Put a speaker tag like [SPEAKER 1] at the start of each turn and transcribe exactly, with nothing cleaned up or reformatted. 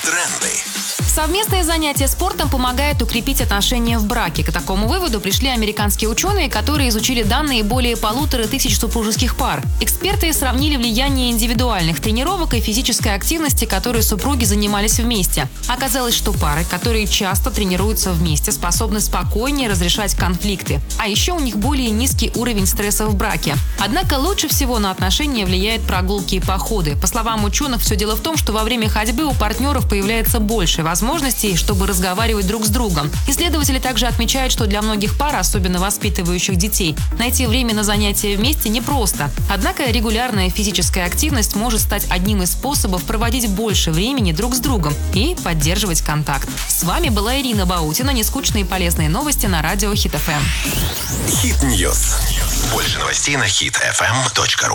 [SPEAKER 1] Тренды.
[SPEAKER 2] Совместные занятия спортом помогают укрепить отношения в браке. К такому выводу пришли американские ученые, которые изучили данные более полутора тысяч супружеских пар. Эксперты сравнили влияние индивидуальных тренировок и физической активности, которые супруги занимались вместе. Оказалось, что пары, которые часто тренируются вместе, способны спокойнее разрешать конфликты. А еще у них более низкий уровень стресса в браке. Однако лучше всего на отношения влияют прогулки и походы. По словам ученых, все дело в том, что во время ходьбы у партнеров появляется больше возможностей, чтобы разговаривать друг с другом. Исследователи также отмечают, что для многих пар, особенно воспитывающих детей, найти время на занятия вместе непросто. Однако регулярная физическая активность может стать одним из способов проводить больше времени друг с другом и поддерживать контакт. С вами была Ирина Баутина. Нескучные и полезные новости на радио Хит эф эм.
[SPEAKER 1] Хит Ньюс. Больше новостей на хит эф эм точка ру.